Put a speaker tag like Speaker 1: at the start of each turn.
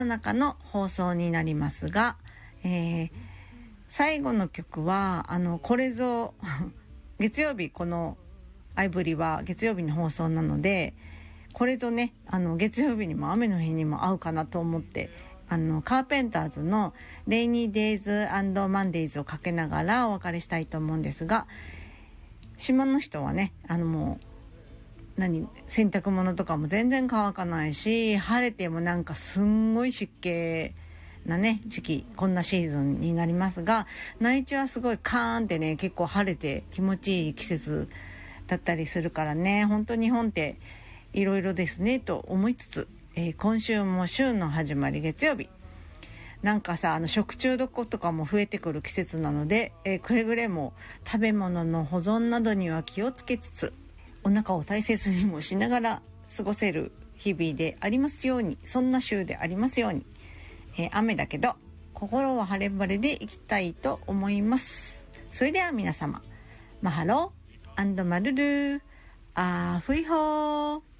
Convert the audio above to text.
Speaker 1: の中の放送になりますが、最後の曲はこれぞ月曜日、このアイブリは月曜日の放送なので、これぞね月曜日にも雨の日にも合うかなと思って、カーペンターズのレイニーデイズ&マンデイズをかけながらお別れしたいと思うんですが、島の人はねもう洗濯物とかも全然乾かないし、晴れてもなんかすんごい湿気なね時期、こんなシーズンになりますが、内地はすごいカーンってね結構晴れて気持ちいい季節だったりするからね、本当日本っていろいろですねと思いつつ、今週も週の始まり月曜日、なんかさ食中毒とかも増えてくる季節なので、くれぐれも食べ物の保存などには気をつけつつ、お腹を大切にもしながら過ごせる日々でありますように、そんな週でありますように、雨だけど心は晴れ晴れでいきたいと思います。それでは皆様、マハロー&マルルー、アーフイホー。